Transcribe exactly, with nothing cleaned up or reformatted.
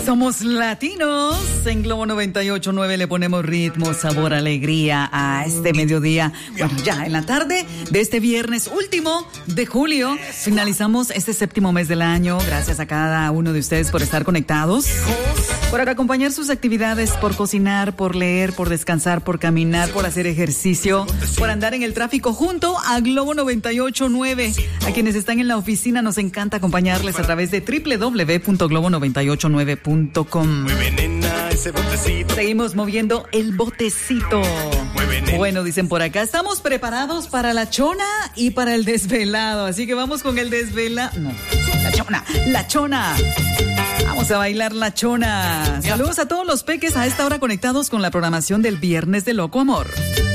Somos latinos. En Globo noventa y ocho punto nueve le ponemos ritmo, sabor, alegría a este mediodía. Bueno, ya en la tarde de este viernes último de julio finalizamos este séptimo mes del año. Gracias a cada uno de ustedes por estar conectados, por acompañar sus actividades, por cocinar, por leer, por descansar, por caminar, por hacer ejercicio, por andar en el tráfico junto a Globo noventa y ocho punto nueve. A quienes están en la oficina nos encanta acompañarles a través de doble u doble u doble u punto globo noventa y ocho nueve punto com. Seguimos moviendo el botecito. Bueno, dicen por acá, estamos preparados para la chona y para el desvelado, así que vamos con el desvela... No, la chona, la chona. Vamos a bailar la chona. Saludos a todos los peques a esta hora conectados con la programación del Viernes de Loco Amor.